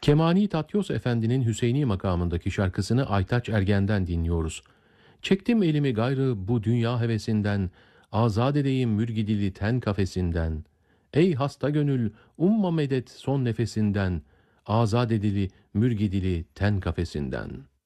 Kemani Tatyos Efendi'nin Hüseyni makamındaki şarkısını Aytaç Ergen'den dinliyoruz. Çektim elimi gayrı bu dünya hevesinden, azad edeyim mürgidili ten kafesinden. Ey hasta gönül, umma medet son nefesinden, azad edili mürgidili ten kafesinden.''